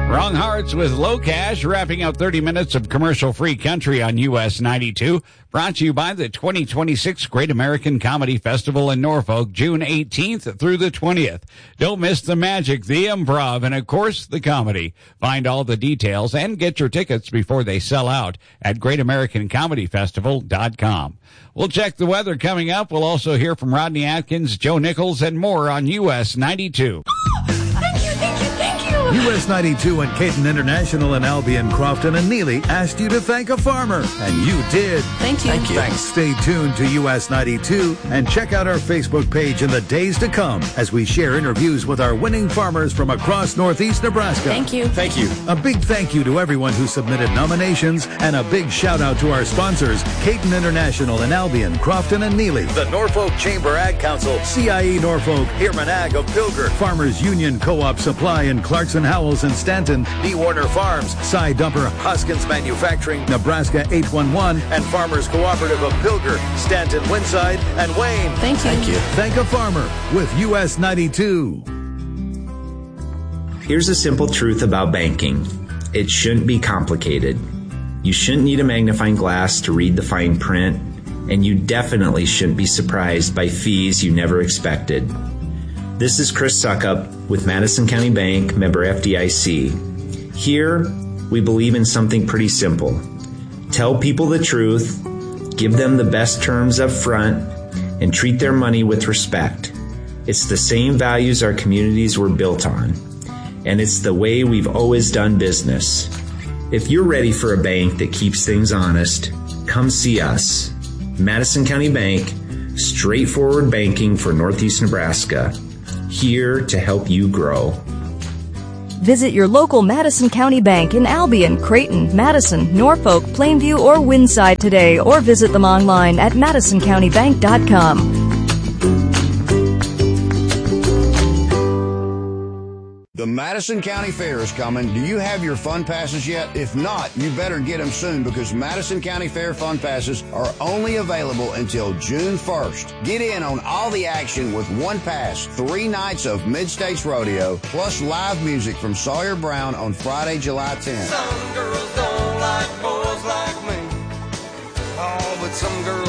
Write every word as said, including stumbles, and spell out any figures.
Wrong Hearts with Low Cash, wrapping up thirty minutes of commercial-free country on U S ninety-two. Brought to you by the twenty twenty-six Great American Comedy Festival in Norfolk, June eighteenth through the twentieth. Don't miss the magic, the improv, and, of course, the comedy. Find all the details and get your tickets before they sell out at great american comedy festival dot com. We'll check the weather coming up. We'll also hear from Rodney Atkins, Joe Nichols, and more on U S ninety-two. U S ninety-two and Caton International in Albion, Crofton, and Neely asked you to thank a farmer, and you did. Thank you. Thank you. Thanks. Stay tuned to U S ninety-two and check out our Facebook page in the days to come as we share interviews with our winning farmers from across Northeast Nebraska. Thank you. Thank you. A big thank you to everyone who submitted nominations, and a big shout out to our sponsors, Caton International in Albion, Crofton, and Neely, the Norfolk Chamber Ag Council, C I E Norfolk, Heerman Ag of Pilger, Farmers Union Co-op Supply in Clarkson Howells and Stanton, D. Warner Farms, Cy Dumper, Hoskins Manufacturing, Nebraska eight one one, and Farmers Cooperative of Pilger, Stanton, Winside, and Wayne. Thank you. Thank you. Thank a farmer with U S ninety-two. Here's a simple truth about banking. It shouldn't be complicated. You shouldn't need a magnifying glass to read the fine print, and you definitely shouldn't be surprised by fees you never expected. This is Chris Suckup with Madison County Bank, member F D I C. Here, we believe in something pretty simple. Tell people the truth, give them the best terms up front, and treat their money with respect. It's the same values our communities were built on, and it's the way we've always done business. If you're ready for a bank that keeps things honest, come see us. Madison County Bank, straightforward banking for Northeast Nebraska. Here to help you grow. Visit your local Madison County Bank in Albion, Creighton, Madison, Norfolk, Plainview, or Winside today, or visit them online at madison county bank dot com. The Madison County Fair is coming. Do you have your fun passes yet? If not, you better get them soon, because Madison County Fair fun passes are only available until June first. Get in on all the action with one pass, three nights of Mid-States Rodeo, plus live music from Sawyer Brown on Friday, July tenth. Some girls don't like boys like me. Oh, but some girls